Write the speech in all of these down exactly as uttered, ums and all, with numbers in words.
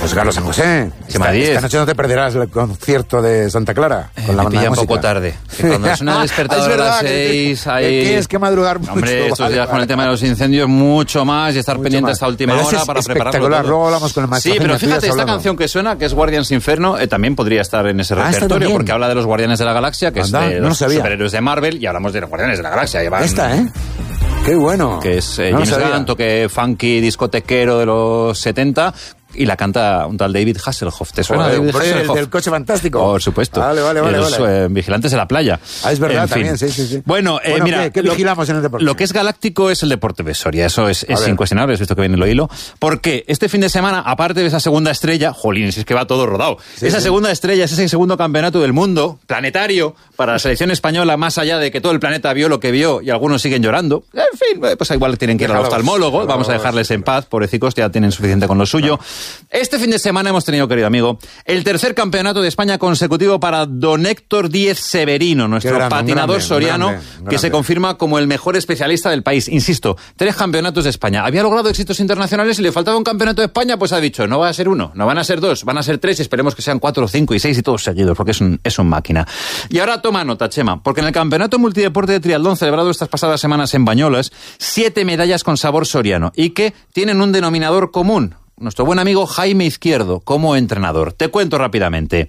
José Carlos San José. Esta, esta noche no te perderás el concierto de Santa Clara con eh, la banda me pilla un poco tarde. Que cuando suena el despertador a las seis, hay... Tienes que madrugar mucho. Hombre, estos vale, días vale. con el tema de los incendios, mucho más y estar Mucho pendiente más. hasta última Pero hora es para prepararlo espectacular. todo. Luego hablamos con el maestro Sí, pero Jaime fíjate, Frías esta hablando. canción que suena, que es Guardians Inferno, eh, también podría estar en ese Ah, ¿esta repertorio, también? porque habla de los Guardianes de la Galaxia, que Anda, es de no lo los sabía. superhéroes de Marvel, y hablamos de los Guardianes de la Galaxia. Llevan, Esta, ¿eh? Qué bueno. Que es eh, No lo James sabía. Gunn, toque funky discotequero de los setenta, y la canta un tal David Hasselhoff. ¿Te suena Joder, David hombre, el Hasselhoff? del coche fantástico. Por supuesto. Vale, vale, vale. Y los vale. eh, vigilantes de la playa. Ah, es verdad, En fin. también, sí, sí, sí. Bueno, eh, Bueno, mira, ¿qué- qué lo, vigilamos en el deporte? lo que es galáctico es el deporte de Soria, eso es, es ver. incuestionable, has visto que viene lo hilo. Porque este fin de semana, aparte de esa segunda estrella, jolín, si es que va todo rodado, Sí, esa sí. segunda estrella es ese segundo campeonato del mundo, planetario, para la selección española, más allá de que todo el planeta vio lo que vio y algunos siguen llorando. En fin, eh, pues igual tienen que ir al Déjalos, oftalmólogo, déjalos, vamos a dejarles en paz, pobrecicos, ya tienen suficiente con lo suyo. Este fin de semana hemos tenido, querido amigo, el tercer campeonato de España consecutivo para don Héctor Díez Severino, nuestro Qué grande, un patinador grande, un soriano, grande, un que se grande. confirma como el mejor especialista del país. Insisto, tres campeonatos de España. Había logrado éxitos internacionales y le faltaba un campeonato de España, pues ha dicho, no va a ser uno, no van a ser dos, van a ser tres y esperemos que sean cuatro, cinco y seis y todos seguidos, porque es un, es un máquina. Y ahora toma nota, Chema, porque en el campeonato multideporte de triatlón celebrado estas pasadas semanas en Bañolas, siete medallas con sabor soriano y que tienen un denominador común. Nuestro buen amigo Jaime Izquierdo como entrenador. Te cuento rápidamente.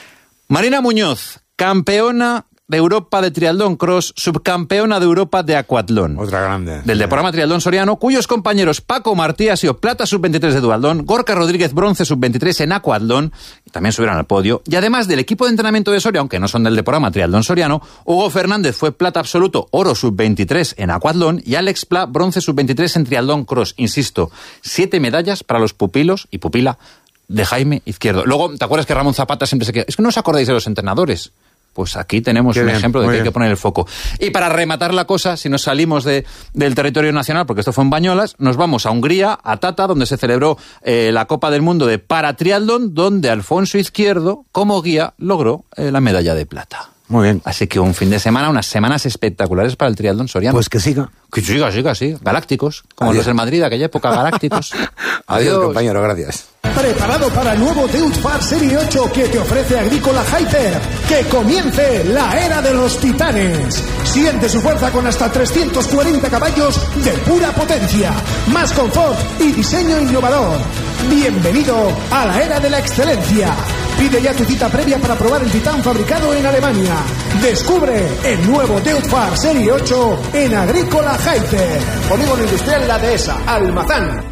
Marina Muñoz, campeona de Europa de triatlón cross, subcampeona de Europa de acuatlón. Otra grande. Del programa Triatlón Soriano, cuyos compañeros Paco Martí ha sido plata sub veintitrés de duatlón, Gorka Rodríguez bronce sub veintitrés en acuatlón, y también subieron al podio. Y además del equipo de entrenamiento de Soria, aunque no son del de programa Triatlón Soriano, Hugo Fernández fue plata absoluto, oro sub veintitrés en acuatlón, y Alex Pla bronce sub veintitrés en triatlón cross. Insisto, siete medallas para los pupilos y pupila de Jaime Izquierdo. Luego, ¿te acuerdas que Ramón Zapata siempre se queda? Es que no os acordáis de los entrenadores. Pues aquí tenemos Qué un bien, ejemplo de muy que hay bien. que poner el foco. Y para rematar la cosa, si nos salimos de, del territorio nacional, porque esto fue en Bañolas, nos vamos a Hungría, a Tata, donde se celebró eh, la Copa del Mundo de Paratriatlón, donde Alfonso Izquierdo, como guía, logró eh, la medalla de plata. Muy bien. Así que un fin de semana, unas semanas espectaculares para el triatlón soriano. Pues que siga. Que siga, siga, sí. Galácticos, como Adiós. los del Madrid de aquella época, galácticos. Adiós, compañero, gracias. ¿Preparado para el nuevo Deutz-Fahr Serie ocho que te ofrece Agrícola Hyper? ¡Que comience la era de los titanes! Siente su fuerza con hasta trescientos cuarenta caballos de pura potencia, más confort y diseño innovador. Bienvenido a la era de la excelencia. Pide ya tu cita previa para probar el Titán fabricado en Alemania. Descubre el nuevo Deutz-Fahr Serie ocho en Agrícola Hyper. Polígono Industrial La Dehesa, Almazán.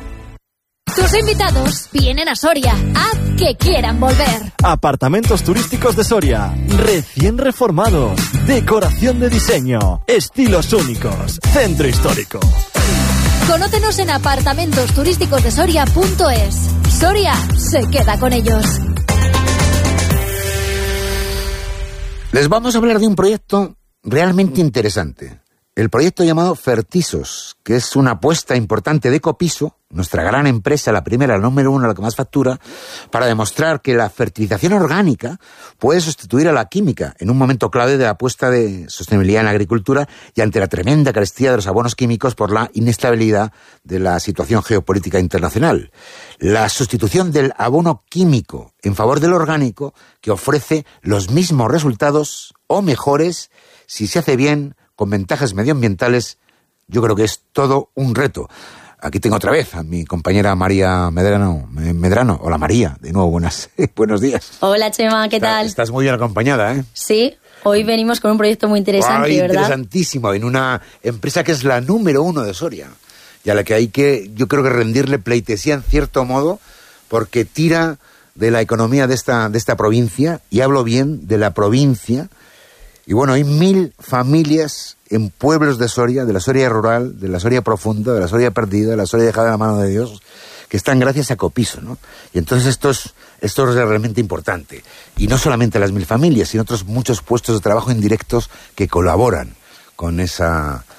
Tus invitados vienen a Soria. Haz que quieran volver. Apartamentos turísticos de Soria, recién reformados, decoración de diseño, estilos únicos, centro histórico. Conócenos en apartamentos turísticos de Soria punto es. Soria se queda con ellos. Les vamos a hablar de un proyecto realmente interesante. El proyecto llamado Fertisos, que es una apuesta importante de Ecopiso, nuestra gran empresa, la primera, la número uno, la que más factura, para demostrar que la fertilización orgánica puede sustituir a la química en un momento clave de la apuesta de sostenibilidad en la agricultura y ante la tremenda carestía de los abonos químicos por la inestabilidad de la situación geopolítica internacional. La sustitución del abono químico en favor del orgánico, que ofrece los mismos resultados o mejores si se hace bien, con ventajas medioambientales, yo creo que es todo un reto. Aquí tengo otra vez a mi compañera María Medrano. Medrano. Hola María, de nuevo buenas, buenos días. Hola Chema, ¿qué tal? Estás muy bien acompañada, ¿eh? Sí, hoy venimos con un proyecto muy interesante, Ay, ¿verdad? Interesantísimo, en una empresa que es la número uno de Soria, y a la que hay que, yo creo que rendirle pleitesía en cierto modo, porque tira de la economía de esta, de esta provincia, y hablo bien de la provincia. Y bueno, hay mil familias en pueblos de Soria, de la Soria rural, de la Soria profunda, de la Soria perdida, de la Soria dejada en la mano de Dios, que están gracias a Ecopiso, ¿no? Y entonces esto es, esto es realmente importante. Y no solamente las mil familias, sino otros muchos puestos de trabajo indirectos que colaboran con esa,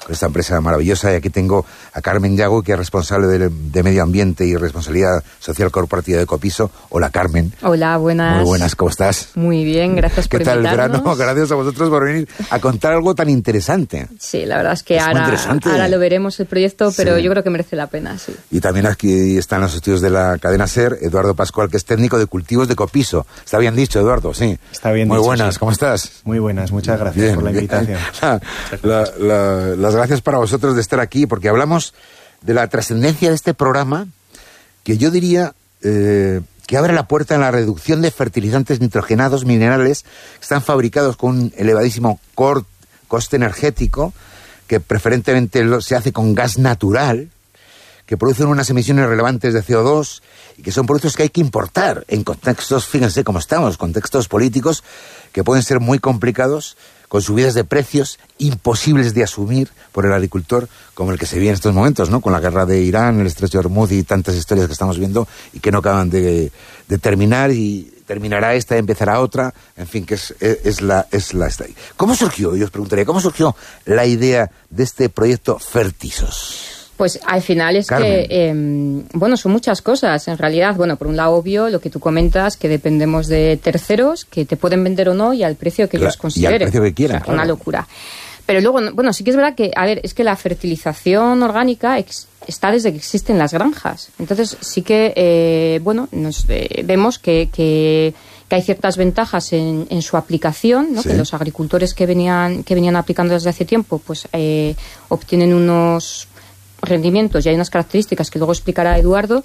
con esta empresa maravillosa. Y aquí tengo a Carmen Yago, que es responsable de, de Medio Ambiente y Responsabilidad Social Corporativa de Ecopiso. Hola, Carmen. Hola, buenas. Muy buenas, ¿cómo estás? Muy bien, gracias por invitarnos. ¿Qué tal el verano? Gracias a vosotros por venir a contar algo tan interesante. Sí, la verdad es que es ahora, ahora lo veremos el proyecto, pero sí, yo creo que merece la pena, sí. Y también aquí están los estudios de la cadena SER, Eduardo Pascual, que es técnico de cultivos de Ecopiso. Está bien dicho, Eduardo, sí. Está bien Muy dicho, buenas, sí. ¿Cómo estás? Muy buenas, muchas gracias bien, por la bien. invitación. La, la, la, las gracias para vosotros de estar aquí, porque hablamos de la trascendencia de este programa, que yo diría eh, que abre la puerta a la reducción de fertilizantes nitrogenados minerales que están fabricados con un elevadísimo cor, coste energético, que preferentemente lo, se hace con gas natural, que producen unas emisiones relevantes de C O dos y que son productos que hay que importar en contextos, fíjense cómo estamos, contextos políticos que pueden ser muy complicados, con subidas de precios imposibles de asumir por el agricultor, como el que se vive en estos momentos, ¿no? Con la guerra de Irán, el estrecho de Hormuz y tantas historias que estamos viendo y que no acaban de, de terminar, y terminará esta y empezará otra, en fin, que es, es, es la... es la esta. ¿Cómo surgió, yo os preguntaría, cómo surgió la idea de este proyecto Fertisos? Pues al final es Carmen. que, eh, bueno, son muchas cosas. En realidad, bueno, por un lado, obvio, lo que tú comentas, que dependemos de terceros que te pueden vender o no y al precio que La, ellos consideren. Y al precio que quieran. O sea, claro. Una locura. Pero luego, bueno, sí que es verdad que, a ver, es que la fertilización orgánica ex, está desde que existen las granjas. Entonces, sí que, eh, bueno, nos eh, vemos que... que que hay ciertas ventajas en, en su aplicación, ¿no? Sí. Que los agricultores que venían que venían aplicando desde hace tiempo, pues eh, obtienen unos rendimientos y hay unas características que luego explicará Eduardo,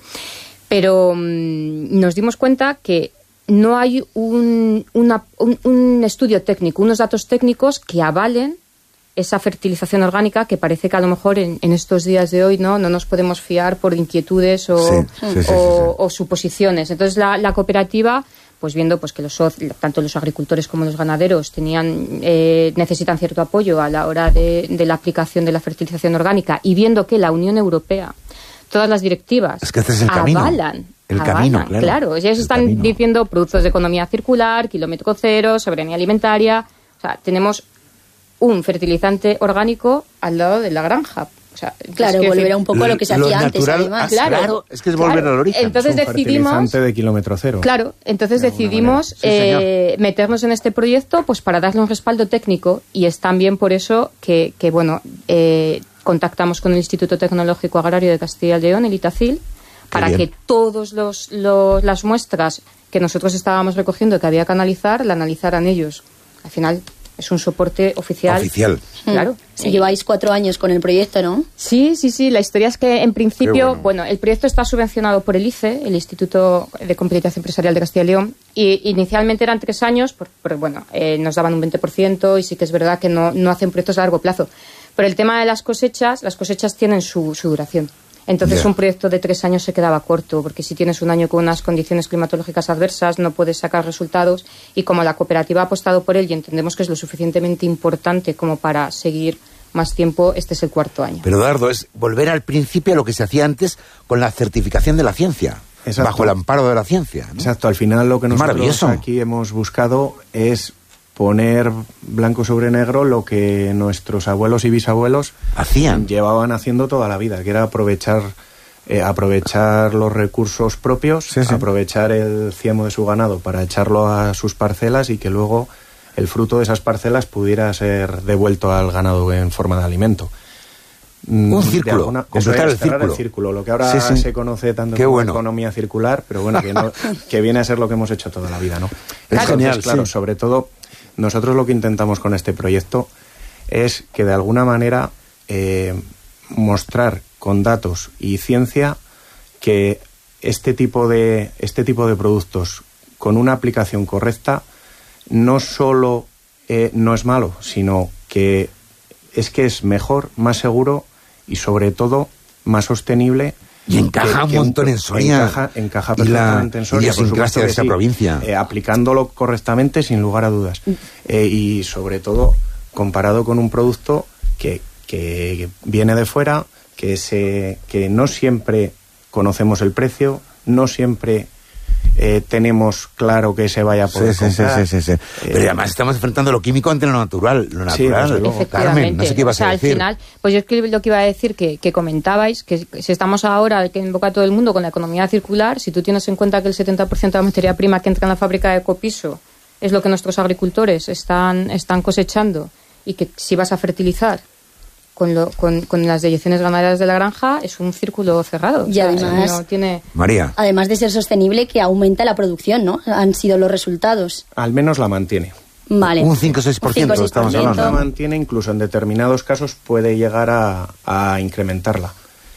pero mmm, nos dimos cuenta que no hay un, una, un, un estudio técnico, unos datos técnicos que avalen esa fertilización orgánica, que parece que a lo mejor en, en estos días de hoy no no nos podemos fiar por inquietudes o, sí, sí, sí, sí, o, sí, sí. o suposiciones. Entonces la, la cooperativa, pues viendo pues que los tanto los agricultores como los ganaderos tenían eh, necesitan cierto apoyo a la hora de, de la aplicación de la fertilización orgánica, y viendo que la Unión Europea, todas las directivas es que este es el camino. avalan, el avalan, camino, claro. claro. Ellos están camino. diciendo productos de economía circular, kilómetro cero, soberanía alimentaria. O sea, tenemos un fertilizante orgánico al lado de la granja. O sea, claro, volver decir, a un poco lo, a lo que se hacía antes, además. Claro, claro, es que es volver claro. al origen. Entonces es un decidimos, fertilizante de kilómetro cero. Claro, entonces decidimos sí, eh, meternos en este proyecto, pues para darle un respaldo técnico, y es también por eso que, que bueno, eh, contactamos con el Instituto Tecnológico Agrario de Castilla y León, el ITACIL, para bien. que todas los, los, las muestras que nosotros estábamos recogiendo que había que analizar, la analizaran ellos. Al final es un soporte oficial. Oficial. Claro. Si lleváis cuatro años con el proyecto, ¿no? Sí, sí, sí. La historia es que, en principio, bueno. bueno, el proyecto está subvencionado por el I C E, el Instituto de Competitividad Empresarial de Castilla y León, y inicialmente eran tres años, pero bueno, eh, nos daban un veinte por ciento, y sí que es verdad que no, no hacen proyectos a largo plazo. Pero el tema de las cosechas, las cosechas tienen su, su duración. Entonces yeah. un proyecto de tres años se quedaba corto, porque si tienes un año con unas condiciones climatológicas adversas no puedes sacar resultados, y como la cooperativa ha apostado por él y entendemos que es lo suficientemente importante como para seguir más tiempo, este es el cuarto año. Pero Eduardo, es volver al principio a lo que se hacía antes con la certificación de la ciencia. Exacto. Bajo el amparo de la ciencia, ¿no? Exacto, al final lo que nosotros aquí hemos buscado es poner blanco sobre negro lo que nuestros abuelos y bisabuelos hacían, llevaban haciendo toda la vida, que era aprovechar eh, aprovechar los recursos propios, sí, sí. aprovechar el ciemo de su ganado para echarlo a sus parcelas, y que luego el fruto de esas parcelas pudiera ser devuelto al ganado en forma de alimento. Un círculo, alguna, completar es, el círculo. el círculo, lo que ahora sí, sí. se conoce tanto Qué como bueno. economía circular, pero bueno, que, no, que viene a ser lo que hemos hecho toda la vida, ¿no? Es Entonces, genial, claro, sí. sobre todo, nosotros lo que intentamos con este proyecto es que de alguna manera eh, mostrar con datos y ciencia que este tipo de este tipo de productos con una aplicación correcta no solo eh, no es malo, sino que es que es mejor, más seguro y sobre todo más sostenible. Y encaja que, que un montón en Soria. Encaja, encaja perfectamente y la, en Soria. Y la idiosincrasia de esa sí, provincia. Eh, aplicándolo correctamente, sin lugar a dudas. Eh, y sobre todo, comparado con un producto que, que viene de fuera, que, se, que no siempre conocemos el precio, no siempre eh, tenemos claro que se vaya a poder sí, comprar. Sí, sí, sí, sí. Eh, Pero además estamos enfrentando lo químico ante lo natural. Lo natural, sí, luego, Carmen, no sé qué ibas o sea, a decir. Al final, pues yo es que lo que iba a decir, que, que comentabais, que si estamos ahora, que invoca todo el mundo con la economía circular, si tú tienes en cuenta que el setenta por ciento de la materia prima que entra en la fábrica de Ecopiso es lo que nuestros agricultores están, están cosechando, y que si vas a fertilizar Con, lo, con, con las deyecciones ganaderas de la granja, es un círculo cerrado. Y o sea, además, no tiene... María. Además de ser sostenible, que aumenta la producción, ¿no? Han sido los resultados. Al menos la mantiene. Vale. Un cinco o seis por ciento estamos hablando. La mantiene, incluso en determinados casos puede llegar a, a incrementarla.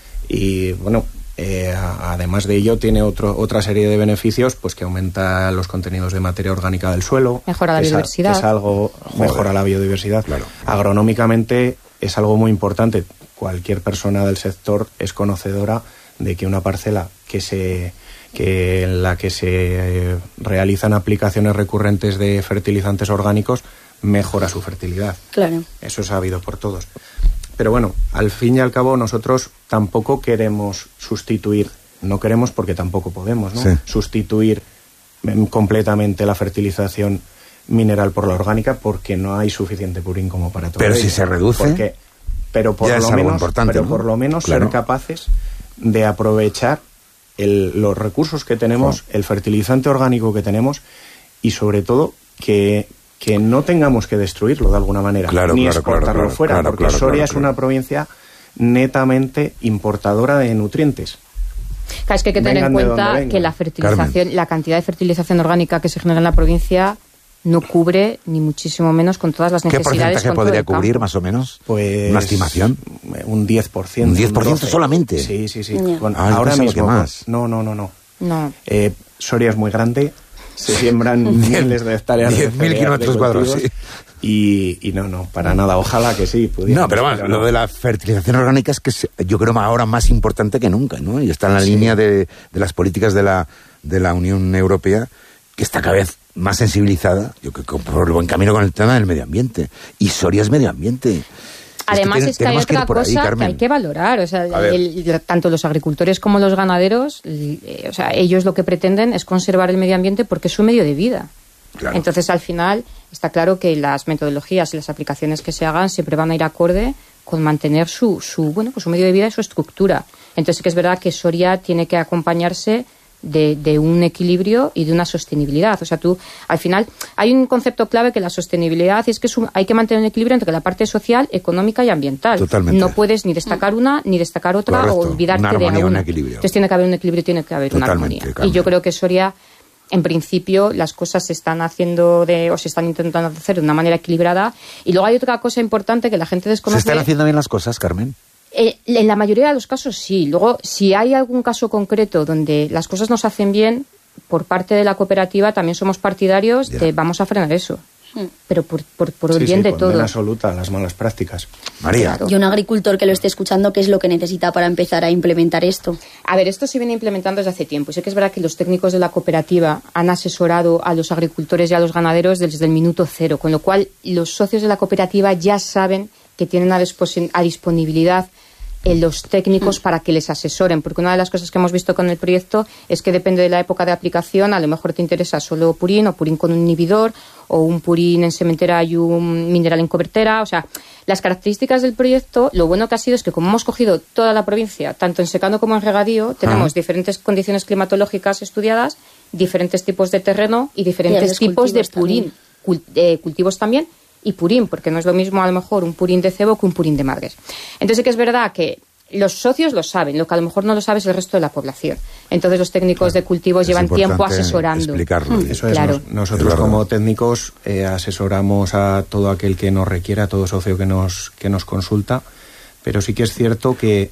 Y bueno, eh, además de ello tiene otro, otra serie de beneficios, pues que aumenta los contenidos de materia orgánica del suelo. Mejora la es biodiversidad. A, es algo, mejora la biodiversidad. Claro. Agronómicamente es algo muy importante. Cualquier persona del sector es conocedora de que una parcela que se que en la que se eh, realizan aplicaciones recurrentes de fertilizantes orgánicos mejora su fertilidad. Claro. Eso es sabido por todos. Pero bueno, al fin y al cabo nosotros tampoco queremos sustituir, no queremos porque tampoco podemos, ¿no? Sí. Sustituir completamente la fertilización mineral por la orgánica, porque no hay suficiente purín como para todo. Pero ello. si se reduce, porque, pero por ya lo es algo menos, importante, pero ¿no? por lo menos Claro. ser capaces de aprovechar el, los recursos que tenemos, Oh. el fertilizante orgánico que tenemos, y sobre todo que, que no tengamos que destruirlo de alguna manera, Claro, ni claro, exportarlo claro, claro, fuera, claro, porque claro, Soria claro, es claro. una provincia netamente importadora de nutrientes. Claro, es que hay que tener Vengan en de cuenta donde vengan. que la fertilización, Carmen. la cantidad de fertilización orgánica que se genera en la provincia no cubre ni muchísimo menos con todas las ¿Qué necesidades. porcentaje con todo podría el campo. cubrir, más o menos? Pues ¿Una estimación? Un diez por ciento. ¿Un diez por ciento doce. solamente? Sí, sí, sí. Ya. Con- Ah, yo ahora pensaba mismo. que más. con- No, no, no, no. No. Eh, Soria es muy grande, se siembran miles de hectáreas de diez mil cereales, kilómetros de cuadrados, cultivos, sí. Y, y no, no, para nada. Ojalá que sí pudiera. No, pero bueno, lo de la fertilización orgánica es que es, yo creo ahora más importante que nunca, ¿no? Y está en la Sí. línea de, de las políticas de la, de la Unión Europea, que está cada vez más sensibilizada, yo creo que por el buen camino con el tema del medio ambiente. Y Soria es medio ambiente. Además que es que hay tenemos que ir otra por ahí, cosa que Carmen. hay que valorar, o sea, A ver. el- tanto los agricultores como los ganaderos, eh, o sea, ellos lo que pretenden es conservar el medio ambiente porque es su medio de vida. Claro. Entonces, al final, está claro que las metodologías y las aplicaciones que se hagan siempre van a ir acorde con mantener su, su bueno, pues su medio de vida y su estructura. Entonces, sí que es verdad que Soria tiene que acompañarse de, de un equilibrio y de una sostenibilidad. O sea, tú, al final, hay un concepto clave que la sostenibilidad es que es un- hay que mantener un equilibrio entre la parte social, económica y ambiental. Totalmente. No puedes ni destacar una ni destacar otra Correcto. o olvidarte Una de armonía, alguna. un equilibrio. Entonces, tiene que haber un equilibrio, tiene que haber una Totalmente, armonía. Carmen. Y yo creo que Soria, en principio, las cosas se están haciendo de, o se están intentando hacer de una manera equilibrada. Y luego hay otra cosa importante que la gente ¿Se desconoce. están haciendo bien las cosas, Carmen? Eh, en la mayoría de los casos sí. Luego, si hay algún caso concreto donde las cosas no se hacen bien, por parte de la cooperativa también somos partidarios Ya. de vamos a frenar eso. Pero por, por, por el Sí, bien sí, de condena todos. absoluta a las malas prácticas. María. Y un agricultor que lo esté escuchando, ¿qué es lo que necesita para empezar a implementar esto? A ver, esto se viene implementando desde hace tiempo. Sé que es verdad que los técnicos de la cooperativa han asesorado a los agricultores y a los ganaderos desde el minuto cero, con lo cual los socios de la cooperativa ya saben que tienen a, disposi- a disponibilidad eh, los técnicos para que les asesoren, porque una de las cosas que hemos visto con el proyecto es que depende de la época de aplicación, a lo mejor te interesa solo purín o purín con un inhibidor o un purín en sementera y un mineral en cobertera. O sea, las características del proyecto, lo bueno que ha sido es que como hemos cogido toda la provincia, tanto en secano como en regadío, tenemos Ah. diferentes condiciones climatológicas estudiadas, diferentes tipos de terreno y diferentes Y a los tipos de cultivos purín. Cul- eh, cultivos también y purín, porque no es lo mismo a lo mejor un purín de cebo que un purín de madres. Entonces sí que es verdad que los socios lo saben, lo que a lo mejor no lo sabe es el resto de la población. Entonces los técnicos de cultivos Es llevan tiempo importante asesorando. explicarlo. Mm, Eso es, claro. nos- nosotros Es verdad. como técnicos eh, asesoramos a todo aquel que nos requiera, a todo socio que nos, que nos consulta, pero sí que es cierto que,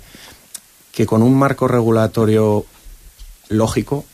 que con un marco regulatorio lógico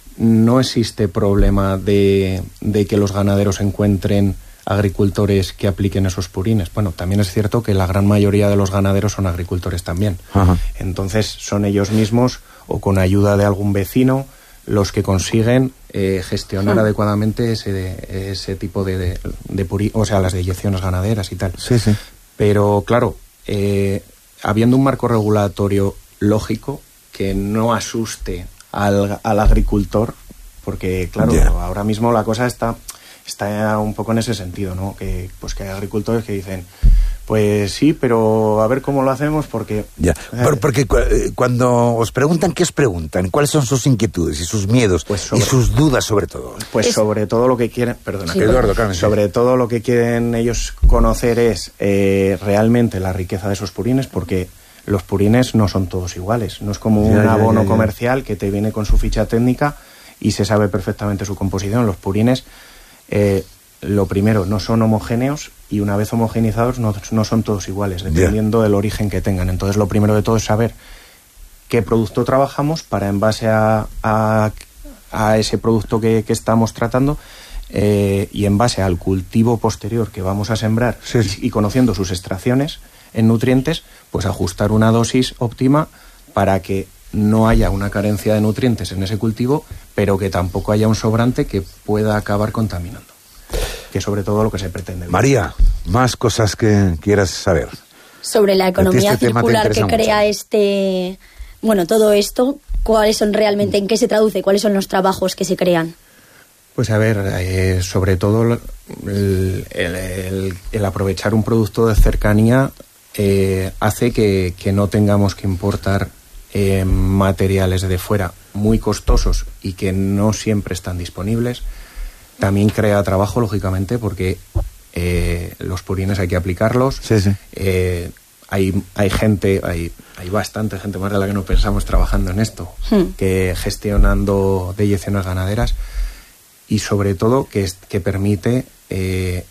no existe problema de, de que los ganaderos encuentren agricultores que apliquen esos purines. Bueno, también es cierto que la gran mayoría de los ganaderos son agricultores también. Ajá. Entonces son ellos mismos o con ayuda de algún vecino los que consiguen eh, gestionar adecuadamente ese, ese tipo de, de, de puri- o sea, las deyecciones ganaderas y tal. Sí, sí. Pero claro, eh, habiendo un marco regulatorio lógico que no asuste al, al agricultor, porque claro, Yeah. ahora mismo la cosa está, está un poco en ese sentido, ¿no? Que, pues que hay agricultores que dicen, pues sí, pero a ver cómo lo hacemos porque... Ya. Por- porque cu- eh, cuando os preguntan, ¿qué os preguntan? ¿Cuáles son sus inquietudes y sus miedos Pues sobre- y sus dudas sobre todo? Pues Es- sobre todo lo que quieren, perdona, Sí, Eduardo, Carmen, sí. sobre todo lo que quieren ellos conocer es eh, realmente la riqueza de esos purines, porque los purines no son todos iguales, no es como Ya, un ya, abono ya, ya. comercial que te viene con su ficha técnica y se sabe perfectamente su composición. Los purines, eh, lo primero, no son homogéneos y una vez homogenizados no, no son todos iguales, dependiendo del origen que tengan. Entonces lo primero de todo es saber qué producto trabajamos para en base a, a, a ese producto que, que estamos tratando eh, y en base al cultivo posterior que vamos a sembrar Sí, sí. y, y conociendo sus extracciones en nutrientes, pues ajustar una dosis óptima para que no haya una carencia de nutrientes en ese cultivo, pero que tampoco haya un sobrante que pueda acabar contaminando, que es sobre todo lo que se pretende. María, más cosas que quieras saber. Sobre la A ti economía este tema te circular que interesa crea mucho. este, bueno, todo esto, ¿cuáles son realmente, en qué se traduce, cuáles son los trabajos que se crean? Pues a ver, eh, sobre todo el, el- el- el aprovechar un producto de cercanía eh, hace que, que no tengamos que importar eh, materiales de fuera muy costosos y que no siempre están disponibles. También crea trabajo, lógicamente, porque eh, los purines hay que aplicarlos. Sí, sí. Eh, hay, hay gente, hay, hay bastante gente más de la que no pensamos trabajando en esto, Hmm. que gestionando deyecciones ganaderas y sobre todo que, es- que permite eh,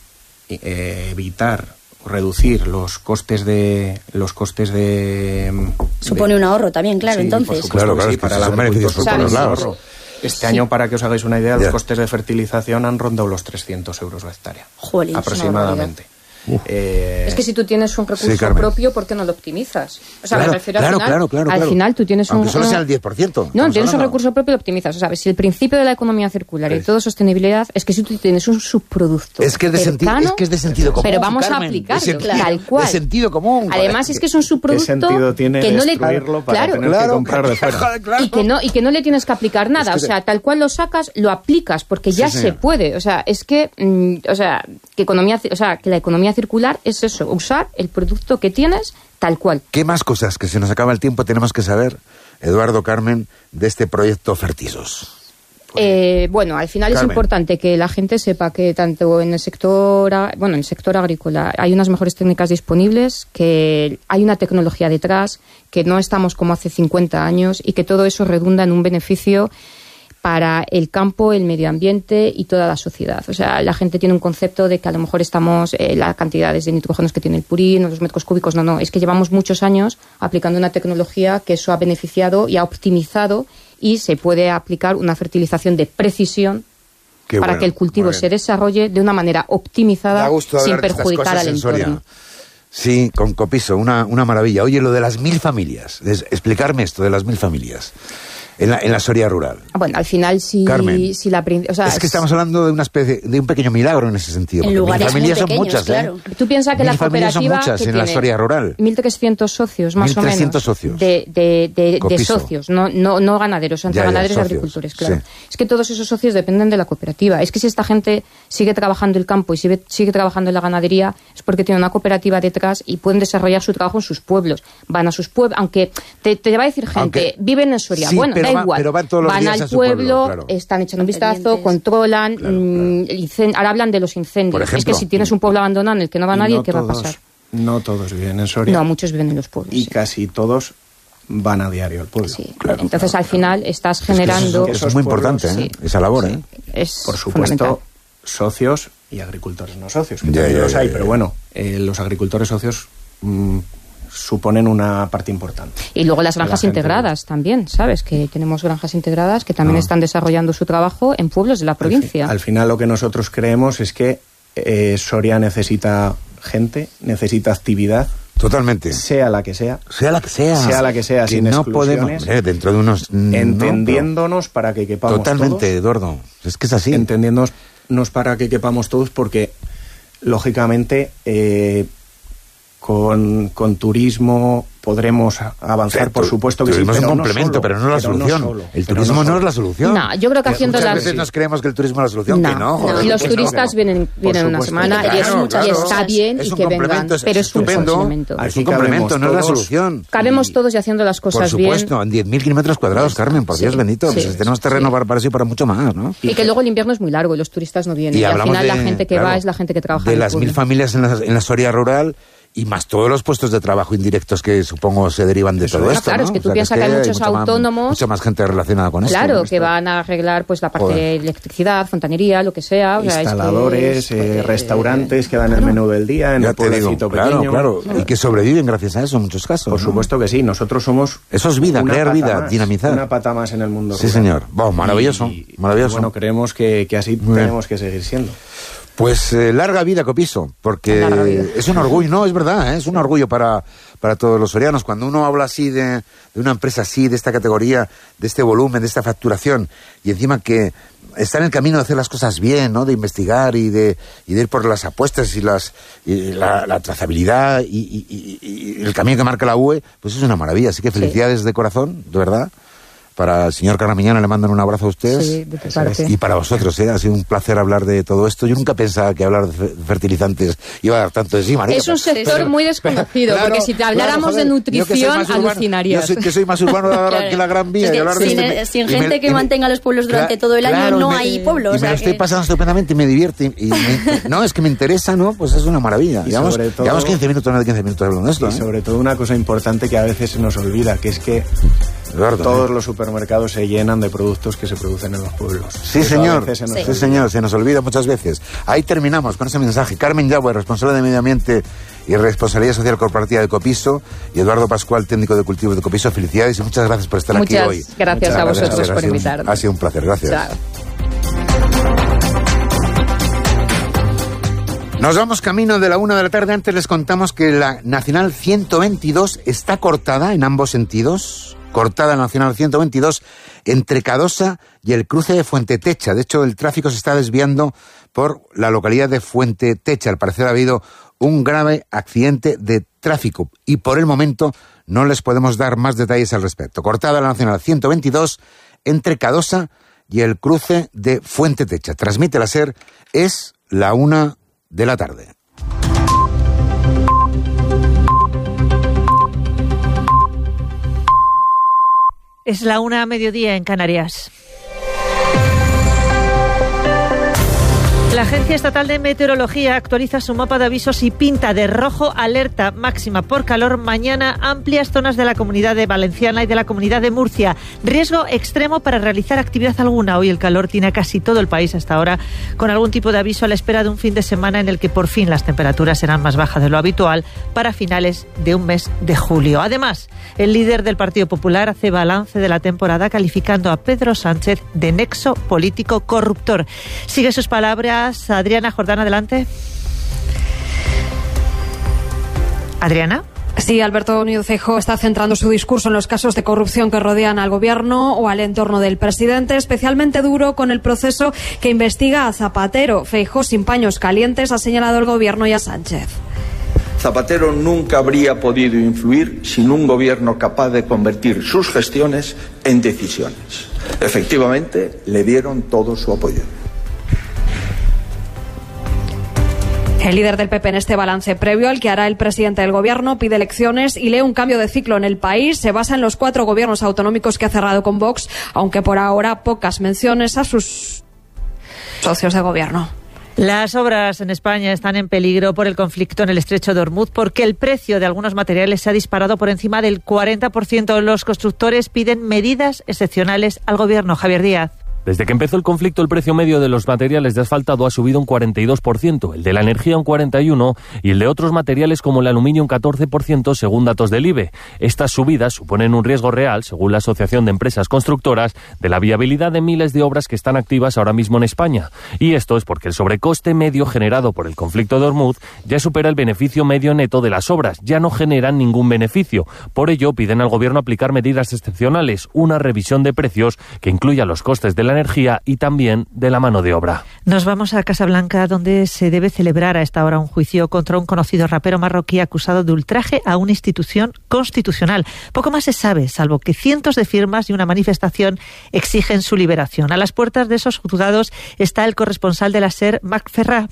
eh, evitar o reducir los costes de los costes de Supone de- un ahorro también, claro, Sí, por entonces. supuesto Claro, que claro, sí, es que para son el beneficios por agricultor todos es un lados. ahorro. Este Sí. año, para que os hagáis una idea, Ya. los costes de fertilización han rondado los trescientos euros la hectárea. Jolín, es una aproximadamente. Eh, Es que si tú tienes un recurso Sí, Carmen. propio, ¿por qué no lo optimizas? O sea, Claro, me refiero claro, al final, claro, claro, al claro. final tú tienes Aunque un... solo sea un- el diez por ciento. No, estamos tienes un hablando. recurso propio y lo optimizas. O sea, si el principio de la economía circular y Sí. todo sostenibilidad es que si tú tienes un subproducto Es que es de sentido- cercano, es que es de sentido común, pero vamos Carmen, a aplicarlo, de sen- tal cual. de sentido común. Además es que es un subproducto ¿Qué sentido tiene que no le destruirlo para claro, tener Claro, que comprar de fuera? joder, claro. y que no y que no le tienes que aplicar nada, Es que o sea, tal cual lo sacas, lo aplicas porque ya Sí, se señor. puede, o sea, es que mm, o sea, que economía, ci- o sea, que la economía circular es eso, usar el producto que tienes tal cual. ¿Qué más cosas que se nos acaba el tiempo tenemos que saber, Eduardo, Carmen, de este proyecto Fertizos? Eh, bueno, al final Carmen. es importante que la gente sepa que tanto en el sector, a- bueno, en el sector agrícola hay unas mejores técnicas disponibles, que hay una tecnología detrás, que no estamos como hace cincuenta años y que todo eso redunda en un beneficio para el campo, el medio ambiente y toda la sociedad. O sea, la gente tiene un concepto de que a lo mejor estamos, eh, las cantidades de nitrógenos que tiene el purín, o los metros cúbicos, no, no, es que llevamos muchos años aplicando una tecnología que eso ha beneficiado y ha optimizado y se puede aplicar una fertilización de precisión Qué para bueno, que el cultivo muy bien. se desarrolle de una manera optimizada Da gusto sin hablar de estas perjudicar cosas al en Soria. entorno. Sí, con Copiso, una, una maravilla. Oye, lo de las mil familias, es- explicarme esto de las mil familias en la, en la Soria rural. Bueno, al final si, Carmen, si la prin- o sea, es que estamos hablando de una especie, de un pequeño milagro en ese sentido. En porque lugares mil familias muy son pequeños, muchas, claro. ¿eh? Tú piensas que Mil la familias cooperativa son muchas que en la tiene Soria rural. mil trescientos socios, más mil o menos. trescientos socios. De, de, de, de Copiso. socios, no, no, no ganaderos, entre Ya, ya, ganaderos socios, y agricultores, claro. sí. Es que todos esos socios dependen de la cooperativa. Es que si esta gente sigue trabajando el campo y sigue, sigue trabajando en la ganadería, es porque tiene una cooperativa detrás y pueden desarrollar su trabajo en sus pueblos. Van a sus pueblos, aunque te, te va a decir gente, Aunque- viven en Soria. sí, bueno, pero da van- igual. pero van todos los días al a su pueblo, claro. están echando un vistazo, Pendientes. controlan, Claro, mm, incen- ahora hablan de los incendios. Por es que ejemplo. si tienes un pueblo abandonado en el que no va Y nadie, no ¿qué va a todos- pasar? No todos viven en Soria. No, muchos viven en los pueblos. y sí. casi todos van a diario al pueblo. Sí, Claro, entonces claro, al final estás generando... Eso, es Esos muy pueblos, importante, ¿eh? sí. Esa labor, ¿eh? es Por supuesto, fundamental. socios y agricultores no socios, que Ya, también ya, los ya, hay, ya. pero bueno, eh, los agricultores socios mm, suponen una parte importante. Y luego las La granjas gente- integradas también, ¿sabes? Que tenemos granjas integradas que también Ah. están desarrollando su trabajo en pueblos de la Al fi- provincia. Al, final lo que nosotros creemos es que eh, Soria necesita gente, necesita actividad, Totalmente. sea la que sea, Sea la que sea. Sea la que sea, sin no exclusiones. podemos, eh, dentro de unos... no, entendiéndonos para que pero quepamos totalmente, todos. Eduardo. Es que es así. Entendiéndonos para que quepamos todos porque, lógicamente, eh, con, con turismo, podremos avanzar, por supuesto que sí. El turismo es un no complemento, solo, pero no la pero solución. No solo, el turismo no, no es la solución. No, yo creo que haciendo Muchas las... veces nos creemos que el turismo es la solución, no, que no. Joder, no. Y los pues turistas no. vienen, vienen una semana claro, y, es, claro, y está claro. bien es y un que vengan, es pero es un estupendo. complemento. Es un complemento, no es la solución. Cabemos todos y haciendo las cosas bien. Por supuesto, en diez mil kilómetros cuadrados, Carmen, por Sí, Dios bendito. sí, pues tenemos terreno sí. para, para eso y para mucho más, ¿no? Y que luego el invierno es muy largo y los turistas no vienen. Y, Y, al final de, la gente que claro, va es la gente que trabaja de en el las pueblo. mil familias en la, en la Soria rural y más todos los puestos de trabajo indirectos que supongo se derivan de Eso todo es. esto, Claro, ¿no? es que tú O sea, piensas que hay muchos mucha autónomos... Más, mucha más gente relacionada con esto. Claro, ¿no? que van a arreglar pues la parte Joder. de electricidad, fontanería, lo que sea. O sea, Instaladores, es que es, eh, restaurantes que dan el menú del día en Ya el te digo, pueblecito claro, pequeño. claro, y que sobreviven gracias a eso en muchos casos. Por ¿no? supuesto que sí, nosotros somos... Eso es vida, una crear pata vida, más, dinamizar. Una pata más en el mundo Sí, rural. señor. Wow, maravilloso, Y, maravilloso. Bueno, creemos que, que así Muy bien. tenemos que seguir siendo. Pues eh, larga vida, Copiso, porque vida. es un orgullo, no, es verdad, ¿eh? Es un orgullo para, para todos los sorianos. Cuando uno habla así de, de una empresa así, de esta categoría, de este volumen, de esta facturación, y encima que está en el camino de hacer las cosas bien, ¿no? De investigar y de, y de ir por las apuestas y, las, y la, la trazabilidad y, y, y, y el camino que marca la U E, pues es una maravilla. Así que felicidades sí. de corazón, de verdad. Para el señor Carramiñana le mandan un abrazo a ustedes. Sí, de tu parte. Y para vosotros, ¿eh? Ha sido un placer hablar de todo esto. Yo nunca pensaba que hablar de fertilizantes iba a dar tanto de sí, María. Es un sector pero, muy desconocido, claro, porque si te habláramos claro, joder, de nutrición, urbano, alucinarías. Yo soy, que soy más urbano claro. que la Gran Vía. Sí, y hablar sin, de este, sin y gente me, que me, mantenga los pueblos durante todo el año, claro, no me, hay pueblos. Y o sea me lo que... estoy pasando estupendamente y me divierte. Y me, no, es que me interesa, ¿no? Pues es una maravilla. Llevamos, todo, llevamos quince minutos, no de quince minutos hablando de esto. Y ¿eh? sobre todo una cosa importante que a veces se nos olvida, que es que Eduardo, todos ¿eh? los supermercados se llenan de productos que se producen en los pueblos. Sí, Eso señor. Se sí. sí, señor. Se nos olvida muchas veces. Ahí terminamos con ese mensaje. Carmen Yagüe, responsable de Medio Ambiente y Responsabilidad Social Corporativa de Copiso, y Eduardo Pascual, técnico de cultivos de Copiso. Felicidades y muchas gracias por estar muchas aquí hoy. Gracias muchas a vosotros gracias. por invitarnos. Ha sido un placer. Gracias. Chao. Nos vamos camino de la una de la tarde. Antes les contamos que la Nacional ciento veintidós está cortada en ambos sentidos. Cortada la Nacional ciento veintidós entre Cadosa y el cruce de Fuentetecha. De hecho, el tráfico se está desviando por la localidad de Fuentetecha. Al parecer ha habido un grave accidente de tráfico y por el momento no les podemos dar más detalles al respecto. Cortada la Nacional ciento veintidós entre Cadosa y el cruce de Fuentetecha. Transmite la SER, es la una de la tarde. Es la una a mediodía en Canarias. La Agencia Estatal de Meteorología actualiza su mapa de avisos y pinta de rojo alerta máxima por calor mañana amplias zonas de la Comunidad de Valenciana y de la Comunidad de Murcia. Riesgo extremo para realizar actividad alguna. Hoy el calor tiene a casi todo el país hasta ahora, con algún tipo de aviso a la espera de un fin de semana en el que por fin las temperaturas serán más bajas de lo habitual para finales de un mes de julio. Además, el líder del Partido Popular hace balance de la temporada calificando a Pedro Sánchez de nexo político corruptor. Sigue sus palabras Adriana Jordán, adelante. Adriana. Sí, Alberto Núñez Feijóo está centrando su discurso en los casos de corrupción que rodean al gobierno o al entorno del presidente, especialmente duro con el proceso que investiga a Zapatero. Feijóo, sin paños calientes, ha señalado al gobierno y a Sánchez. Zapatero nunca habría podido influir sin un gobierno capaz de convertir sus gestiones en decisiones. Efectivamente, le dieron todo su apoyo. El líder del P P en este balance previo al que hará el presidente del gobierno pide elecciones y lee un cambio de ciclo en el país. Se basa en los cuatro gobiernos autonómicos que ha cerrado con Vox, aunque por ahora pocas menciones a sus socios de gobierno. Las obras en España están en peligro por el conflicto en el estrecho de Hormuz porque el precio de algunos materiales se ha disparado por encima del cuarenta por ciento. Los constructores piden medidas excepcionales al gobierno. Javier Díaz. Desde que empezó el conflicto, el precio medio de los materiales de asfaltado ha subido un cuarenta y dos por ciento, el de la energía un cuarenta y uno por ciento y el de otros materiales como el aluminio un catorce por ciento, según datos del I B E. Estas subidas suponen un riesgo real, según la Asociación de Empresas Constructoras, de la viabilidad de miles de obras que están activas ahora mismo en España. Y esto es porque el sobrecoste medio generado por el conflicto de Hormuz ya supera el beneficio medio neto de las obras, ya no generan ningún beneficio. Por ello, piden al Gobierno aplicar medidas excepcionales, una revisión de precios que incluya los costes de la la energía y también de la mano de obra. Nos vamos a Casablanca, donde se debe celebrar a esta hora un juicio contra un conocido rapero marroquí acusado de ultraje a una institución constitucional. Poco más se sabe, salvo que cientos de firmas y una manifestación exigen su liberación. A las puertas de esos juzgados está el corresponsal de la SER, Marc Ferrà.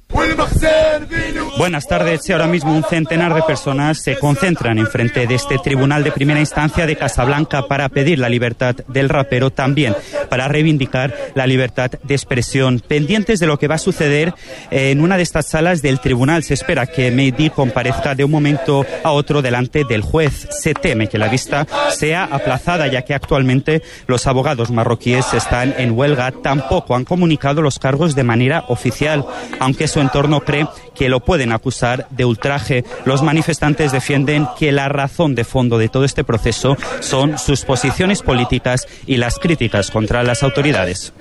Buenas tardes. Ahora mismo un centenar de personas se concentran enfrente de este tribunal de primera instancia de Casablanca para pedir la libertad del rapero, también para reivindicar la libertad de expresión. Pendientes de lo que va a suceder en una de estas salas del tribunal, se espera que Mehdi comparezca de un momento a otro delante del juez. Se teme que la vista sea aplazada, ya que actualmente los abogados marroquíes están en huelga. Tampoco han comunicado los cargos de manera oficial, aunque su entorno cree que lo pueden acusar de ultraje. Los manifestantes defienden que la razón de fondo de todo este proceso son sus posiciones políticas y las críticas contra las autoridades.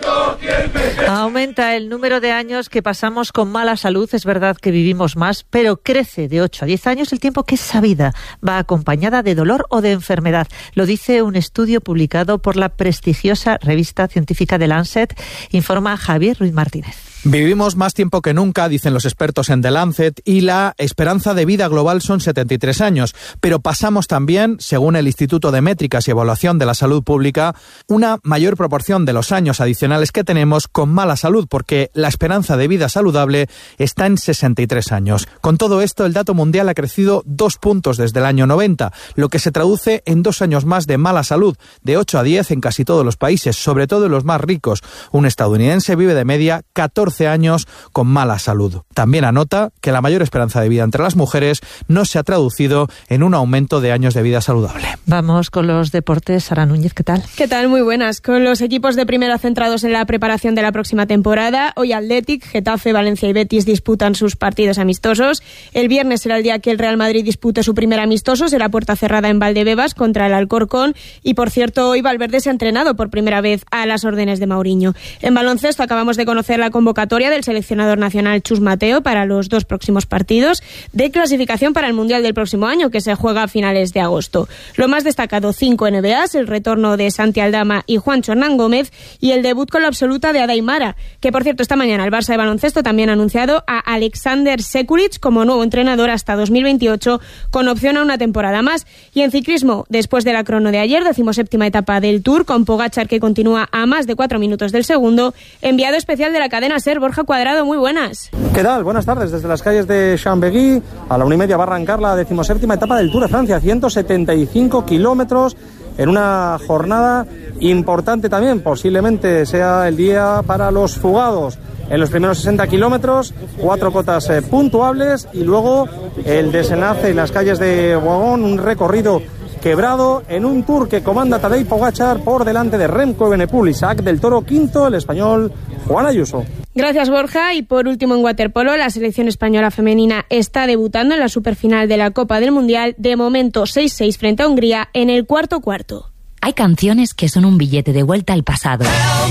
Aumenta el número de años que pasamos con mala salud. Es verdad que vivimos más, pero crece de ocho a diez años el tiempo que esa vida va acompañada de dolor o de enfermedad. Lo dice un estudio publicado por la prestigiosa revista científica The Lancet, informa Javier Ruiz Martínez. Vivimos más tiempo que nunca, dicen los expertos en The Lancet, y la esperanza de vida global son setenta y tres años. Pero pasamos también, según el Instituto de Métricas y Evaluación de la Salud Pública, una mayor proporción de los años adicionales que tenemos con mala salud, porque la esperanza de vida saludable está en sesenta y tres años. Con todo esto, el dato mundial ha crecido dos puntos desde el año noventa, lo que se traduce en dos años más de mala salud, de ocho a diez en casi todos los países, sobre todo en los más ricos. Un estadounidense vive de media catorce años con mala salud. También anota que la mayor esperanza de vida entre las mujeres no se ha traducido en un aumento de años de vida saludable. Vamos con los deportes. Sara Núñez, ¿qué tal? ¿Qué tal? Muy buenas. Con los equipos de primera centrados en la preparación de la próxima temporada, hoy Athletic, Getafe, Valencia y Betis disputan sus partidos amistosos. El viernes será el día que el Real Madrid dispute su primer amistoso, será puerta cerrada en Valdebebas contra el Alcorcón. Y por cierto, hoy Valverde se ha entrenado por primera vez a las órdenes de Mourinho. En baloncesto acabamos de conocer la convocatoria del seleccionador nacional Chus Mateo para los dos próximos partidos de clasificación para el Mundial del próximo año, que se juega a finales de agosto. Lo más destacado, cinco N B As, el retorno de Santi Aldama y Juancho Hernán Gómez y el debut con la absoluta de Ada Aimara, que por cierto esta mañana el Barça de baloncesto también ha anunciado a Alexander Sekulic como nuevo entrenador hasta dos mil veintiocho, con opción a una temporada más. Y en ciclismo, después de la crono de ayer, decimoséptima etapa del Tour, con Pogačar que continúa a más de cuatro minutos del segundo, enviado especial de la cadena SER, Borja Cuadrado, muy buenas. ¿Qué tal? Buenas tardes. Desde las calles de Chambéry a la una y media va a arrancar la decimoséptima etapa del Tour de Francia, ciento setenta y cinco kilómetros en una jornada importante también. Posiblemente sea el día para los fugados. En los primeros sesenta kilómetros, cuatro cotas eh, puntuables y luego el desenlace en las calles de Boigón, un recorrido quebrado en un Tour que comanda Tadej Pogačar por delante de Remco Evenepoel, Isaac del Toro quinto, el español Juan Ayuso. Gracias, Borja. Y por último, en waterpolo, la selección española femenina está debutando en la superfinal de la Copa del Mundial. De momento, seis seis frente a Hungría en el cuarto cuarto. Hay canciones que son un billete de vuelta al pasado.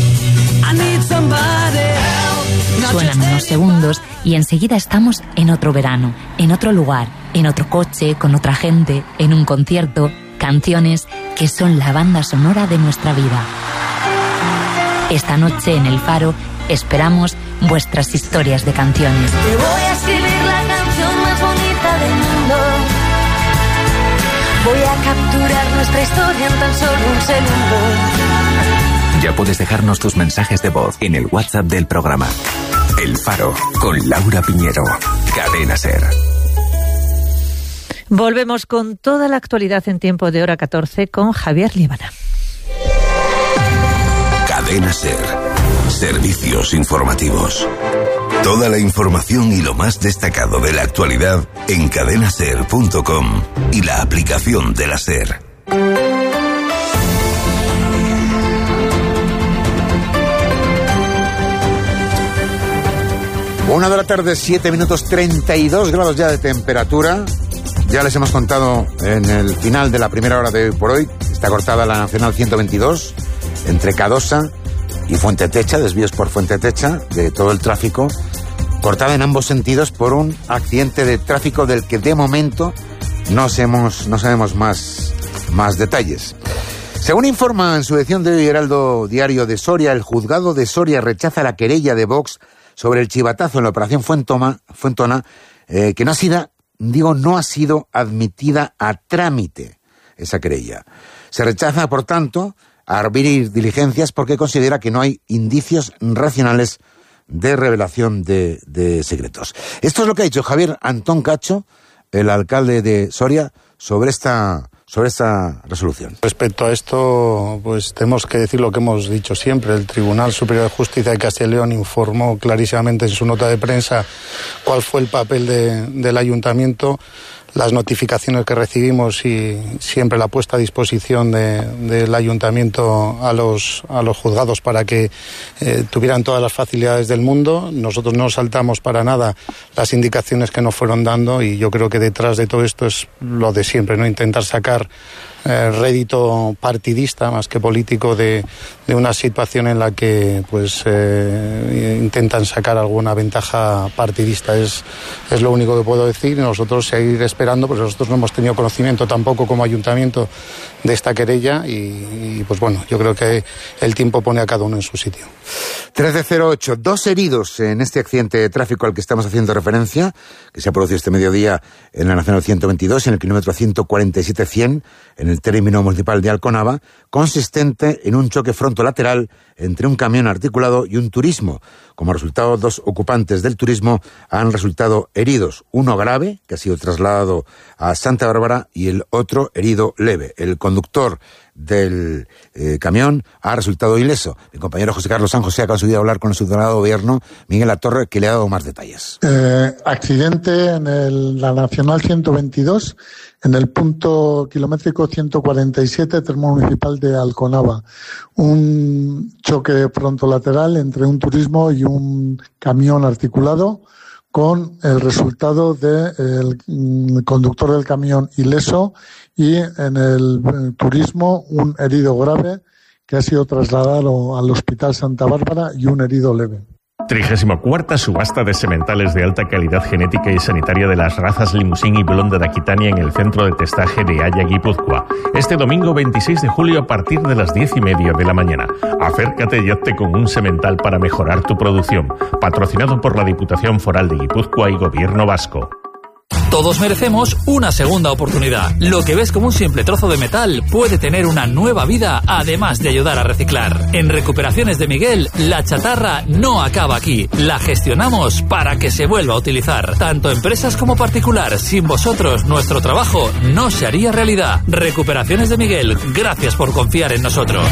Suenan unos segundos y enseguida estamos en otro verano, en otro lugar, en otro coche, con otra gente, en un concierto. Canciones que son la banda sonora de nuestra vida. Esta noche en El Faro esperamos vuestras historias de canciones. Te voy a escribir la canción más bonita del mundo. Voy a capturar nuestra historia en tan solo un segundo. Ya puedes dejarnos tus mensajes de voz en el WhatsApp del programa. El Faro, con Laura Piñero. Cadena SER. Volvemos con toda la actualidad en tiempo de hora catorce con Javier Líbana. Cadena SER. Servicios informativos. Toda la información y lo más destacado de la actualidad en cadena ser punto com y la aplicación de la SER. Una de la tarde, siete minutos, treinta y dos grados ya de temperatura. Ya les hemos contado en el final de la primera hora de hoy por hoy. Está cortada la Nacional ciento veintidós entre Cadosa y Fuente Techa, desvíos por Fuente Techa de todo el tráfico, cortada en ambos sentidos por un accidente de tráfico del que de momento no sabemos, no sabemos más, más detalles. Según informa en su edición de hoy Heraldo Diario de Soria, el juzgado de Soria rechaza la querella de Vox sobre el chivatazo en la operación Fuentoma, Fuentona, eh, que no ha sido, digo, no ha sido admitida a trámite esa querella. Se rechaza, por tanto, a abrir diligencias porque considera que no hay indicios racionales de revelación de, de secretos. Esto es lo que ha dicho Javier Antón Cacho, el alcalde de Soria, sobre esta... sobre esta resolución. Respecto a esto, pues tenemos que decir lo que hemos dicho siempre. El Tribunal Superior de Justicia de Castilla y León informó clarísimamente en su nota de prensa cuál fue el papel de, del ayuntamiento, las notificaciones que recibimos y siempre la puesta a disposición de, del ayuntamiento a los, a los juzgados para que eh, tuvieran todas las facilidades del mundo. Nosotros no saltamos para nada las indicaciones que nos fueron dando y yo creo que detrás de todo esto es lo de siempre, ¿no? Intentar sacar eh, rédito partidista más que político de, de una situación en la que pues eh, intentan sacar alguna ventaja partidista. Es, es lo único que puedo decir y nosotros seguir esperando, pues nosotros no hemos tenido conocimiento tampoco como ayuntamiento de esta querella y, y pues bueno, yo creo que el tiempo pone a cada uno en su sitio. trece cero ocho, dos heridos en este accidente de tráfico al que estamos haciendo referencia, que se ha producido este mediodía en la Nacional ciento veintidós, en el kilómetro ciento cuarenta y siete cien, en el término municipal de Alconava, consistente en un choque frontolateral entre un camión articulado y un turismo. Como resultado, dos ocupantes del turismo han resultado heridos, uno grave, que ha sido trasladado a Santa Bárbara, y el otro herido leve. El conductor del eh, camión ha resultado ileso. Mi compañero José Carlos San José ha conseguido hablar con el subdelegado de gobierno, Miguel Latorre, que le ha dado más detalles. Eh, accidente en el, la Nacional ciento veintidós, en el punto kilométrico ciento cuarenta y siete, termo municipal de Alconava. Un choque frontolateral entre un turismo y un camión articulado, con el resultado de el conductor del camión ileso y en el turismo un herido grave que ha sido trasladado al Hospital Santa Bárbara y un herido leve. trigésima cuarta subasta de sementales de alta calidad genética y sanitaria de las razas Limousin y Blonda de Aquitania en el centro de testaje de Haya, Guipúzcoa. Este domingo veintiséis de julio a partir de las diez y media de la mañana. Acércate y hazte con un semental para mejorar tu producción. Patrocinado por la Diputación Foral de Guipúzcoa y Gobierno Vasco. Todos merecemos una segunda oportunidad. Lo que ves como un simple trozo de metal puede tener una nueva vida, además de ayudar a reciclar. En Recuperaciones de Miguel, la chatarra no acaba aquí. La gestionamos para que se vuelva a utilizar. Tanto empresas como particular. Sin vosotros, nuestro trabajo no se haría realidad. Recuperaciones de Miguel, gracias por confiar en nosotros.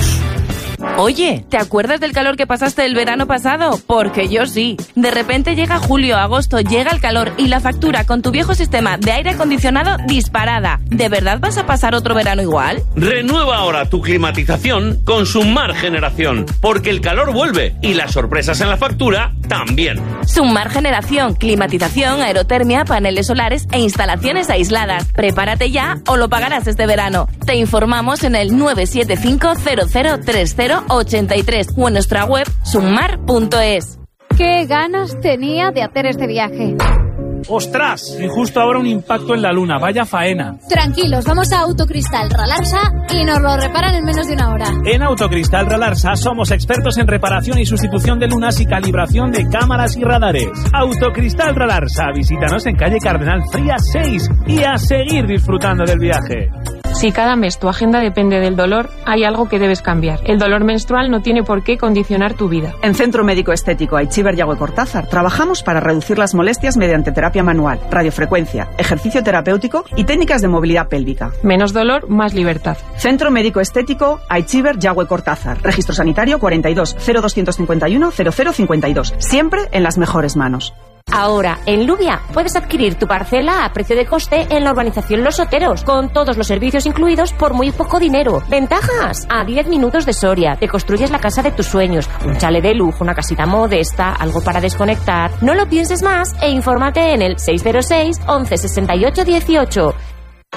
Oye, ¿te acuerdas del calor que pasaste el verano pasado? Porque yo sí. De repente llega julio, agosto, llega el calor y la factura con tu viejo sistema de aire acondicionado disparada. ¿De verdad vas a pasar otro verano igual? Renueva ahora tu climatización con Summar Generación, porque el calor vuelve y las sorpresas en la factura también. Summar Generación, climatización, aerotermia, paneles solares e instalaciones aisladas. Prepárate ya o lo pagarás este verano. Te informamos en el nueve siete cinco cero cero tres cero ochenta y tres o en nuestra web summar punto es. Qué ganas tenía de hacer este viaje. ¡Ostras! Y justo ahora un impacto en la luna, vaya faena. Tranquilos, vamos a Autocristal Ralarsa y nos lo reparan en menos de una hora. En Autocristal Ralarsa somos expertos en reparación y sustitución de lunas y calibración de cámaras y radares. Autocristal Ralarsa, visítanos en calle Cardenal Frías seis y a seguir disfrutando del viaje. Si cada mes tu agenda depende del dolor, hay algo que debes cambiar. El dolor menstrual no tiene por qué condicionar tu vida. En Centro Médico Estético Aichiber Yagüe Cortázar trabajamos para reducir las molestias mediante terapia manual, radiofrecuencia, ejercicio terapéutico y técnicas de movilidad pélvica. Menos dolor, más libertad. Centro Médico Estético Aichiber Yagüe Cortázar. Registro sanitario cuarenta y dos cero doscientos cincuenta y uno cero cero cincuenta y dos. Siempre en las mejores manos. Ahora, en Lubia, puedes adquirir tu parcela a precio de coste en la urbanización Los Soteros, con todos los servicios incluidos por muy poco dinero. ¡Ventajas! A diez minutos de Soria, te construyes la casa de tus sueños, un chalet de lujo, una casita modesta, algo para desconectar. No lo pienses más e infórmate en el seis cero seis once sesenta y ocho dieciocho.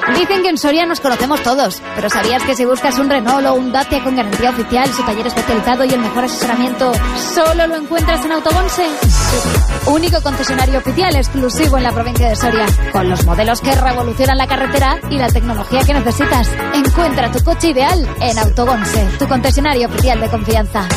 Dicen que en Soria nos conocemos todos, pero ¿sabías que si buscas un Renault o un Dacia con garantía oficial, su taller especializado y el mejor asesoramiento, solo lo encuentras en Autogonse? Único concesionario oficial exclusivo en la provincia de Soria, con los modelos que revolucionan la carretera y la tecnología que necesitas. Encuentra tu coche ideal en Autogonse, tu concesionario oficial de confianza.